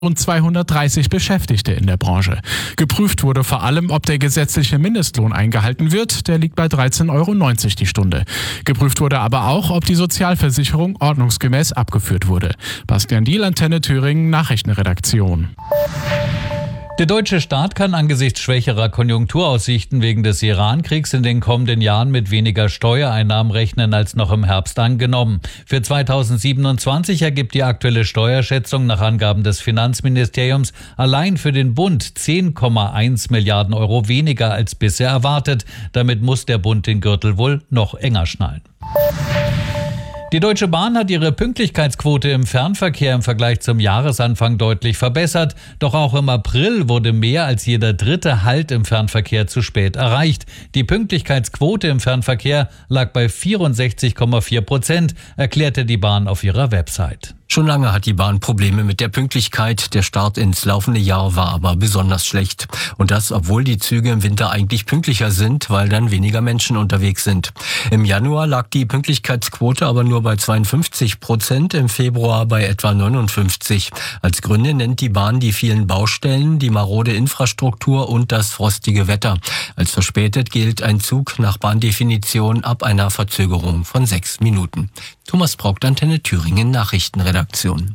und 230 Beschäftigte in der Branche. Geprüft wurde vor allem, ob der gesetzliche Mindestlohn eingehalten wird. Der liegt bei 13,90 € die Stunde. Geprüft wurde aber auch, ob die Sozialversicherung ordnungsgemäß abgeführt wurde. Bastian Diehl, Antenne Thüringen, Nachrichtenredaktion. Der deutsche Staat kann angesichts schwächerer Konjunkturaussichten wegen des Iran-Kriegs in den kommenden Jahren mit weniger Steuereinnahmen rechnen als noch im Herbst angenommen. Für 2027 ergibt die aktuelle Steuerschätzung nach Angaben des Finanzministeriums allein für den Bund 10,1 Milliarden € weniger als bisher erwartet. Damit muss der Bund den Gürtel wohl noch enger schnallen. Die Deutsche Bahn hat ihre Pünktlichkeitsquote im Fernverkehr im Vergleich zum Jahresanfang deutlich verbessert. Doch auch im April wurde mehr als jeder dritte Halt im Fernverkehr zu spät erreicht. Die Pünktlichkeitsquote im Fernverkehr lag bei 64,4%, erklärte die Bahn auf ihrer Website. Schon lange hat die Bahn Probleme mit der Pünktlichkeit. Der Start ins laufende Jahr war aber besonders schlecht. Und das, obwohl die Züge im Winter eigentlich pünktlicher sind, weil dann weniger Menschen unterwegs sind. Im Januar lag die Pünktlichkeitsquote aber nur bei 52%, im Februar bei etwa 59%. Als Gründe nennt die Bahn die vielen Baustellen, die marode Infrastruktur und das frostige Wetter. Als verspätet gilt ein Zug nach Bahndefinition ab einer Verzögerung von 6 Minuten. Thomas Braucht, Antenne Thüringen, Nachrichtenredaktion.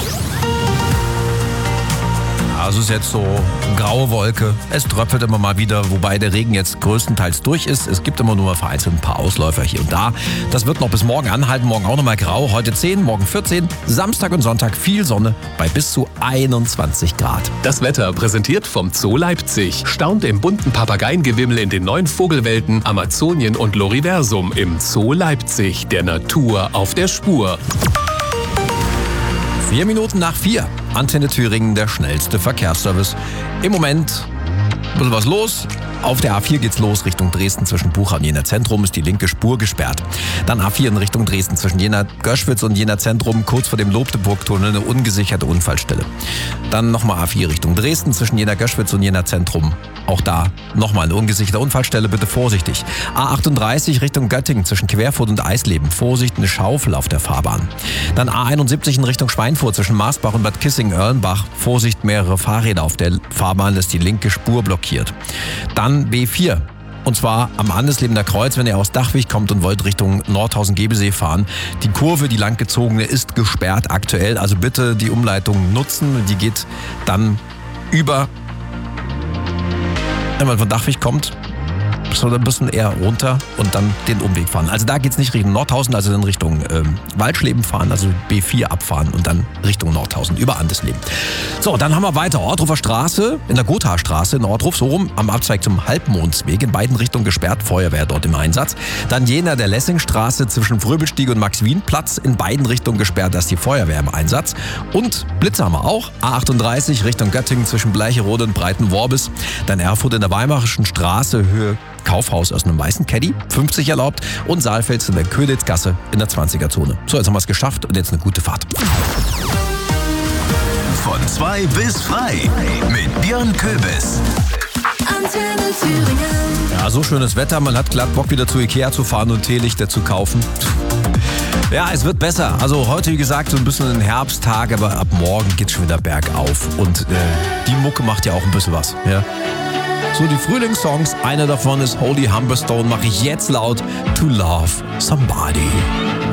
Also es ist jetzt so graue Wolke, es tröpfelt immer mal wieder, wobei der Regen jetzt größtenteils durch ist. Es gibt immer nur vereinzelt ein paar Ausläufer hier und da. Das wird noch bis morgen anhalten, morgen auch nochmal grau. Heute 10, morgen 14, Samstag und Sonntag viel Sonne bei bis zu 21 Grad. Das Wetter präsentiert vom Zoo Leipzig. Staunt im bunten Papageiengewimmel in den 9 Vogelwelten Amazonien und Loriversum im Zoo Leipzig. Der Natur auf der Spur. 4 Minuten nach 4. Antenne Thüringen, der schnellste Verkehrsservice. Im Moment ein bisschen was los. Auf der A4 geht's los Richtung Dresden. Zwischen Bucha und Jena Zentrum ist die linke Spur gesperrt. Dann A4 in Richtung Dresden zwischen Jena-Göschwitz und Jena Zentrum, kurz vor dem Lobdeburg-Tunnel, eine ungesicherte Unfallstelle. Dann nochmal A4 Richtung Dresden zwischen Jena-Göschwitz und Jena Zentrum. Auch da nochmal eine ungesicherte Unfallstelle, bitte vorsichtig. A38 Richtung Göttingen zwischen Querfurt und Eisleben. Vorsicht, eine Schaufel auf der Fahrbahn. Dann A71 in Richtung Schweinfurt zwischen Marsbach und Bad Kissingen-Erlenbach. Vorsicht, mehrere Fahrräder auf der Fahrbahn, ist die linke Spur blockiert. Dann B4. Und zwar am Andeslebener Kreuz, wenn ihr aus Dachwig kommt und wollt Richtung Nordhausen-Gebesee fahren. Die Kurve, die langgezogene, ist gesperrt aktuell. Also bitte die Umleitung nutzen. Die geht dann über, wenn man von Dachwig kommt, sondern ein bisschen eher runter und dann den Umweg fahren. Also da geht's nicht Richtung Nordhausen, also dann Richtung Waldschleben fahren, also B4 abfahren und dann Richtung Nordhausen über Andesleben. So, dann haben wir weiter. Ortruffer Straße, in der Gothaarstraße in Ortruf, so rum, am Abzweig zum Halbmondsweg, in beiden Richtungen gesperrt, Feuerwehr dort im Einsatz. Dann Jena der Lessingstraße zwischen Fröbelstiege und Max-Wien-Platz, in beiden Richtungen gesperrt, da ist die Feuerwehr im Einsatz. Und Blitze haben wir auch, A38 Richtung Göttingen zwischen Bleicherode und Breitenworbis. Dann Erfurt in der Weimarischen Straße, Höhe Kaufhaus aus einem weißen Caddy, 50 erlaubt, und Saalfeld in der Könitzgasse in der 20er-Zone. So, jetzt haben wir es geschafft und jetzt eine gute Fahrt. Von 2 bis frei mit Björn Köbis. Antenne Thüringen. Ja, so schönes Wetter, man hat glatt Bock wieder zu Ikea zu fahren und Teelichter zu kaufen. Ja, es wird besser. Also heute, wie gesagt, so ein bisschen ein Herbsttag, aber ab morgen geht's schon wieder bergauf. Und die Mucke macht ja auch ein bisschen was. Ja. So, die Frühlingssongs, einer davon ist Holy Humberstone, mache ich jetzt laut, To Love Somebody.